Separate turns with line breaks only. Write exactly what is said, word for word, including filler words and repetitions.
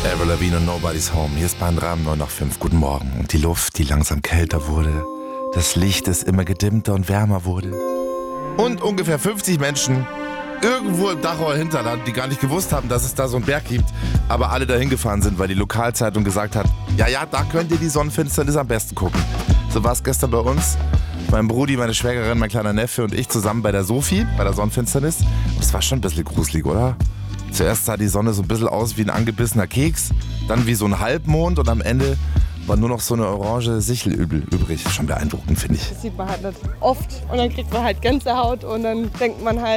Avril Lavigne und Nobody's Home. Hier ist Bahn-Rahmen neun nach fünf. Guten Morgen. Und die Luft, die langsam kälter wurde. Das Licht, das immer gedimmter und wärmer wurde. Und ungefähr fünfzig Menschen irgendwo im Dachauer Hinterland, die gar nicht gewusst haben, dass es da so einen Berg gibt, aber alle dahin gefahren sind, weil die Lokalzeitung gesagt hat, ja, ja, da könnt ihr die Sonnenfinsternis am besten gucken. So war es gestern bei uns. Mein Brudi, meine Schwägerin, mein kleiner Neffe und ich zusammen bei der Sophie, bei der Sonnenfinsternis. Das war schon ein bisschen gruselig, oder? Zuerst sah die Sonne so ein bisschen aus wie ein angebissener Keks, dann wie so ein Halbmond und am Ende war nur noch so eine orange Sichel übrig. Schon beeindruckend, finde ich.
Das sieht man halt nicht oft und dann kriegt man halt Gänsehaut und dann denkt man halt,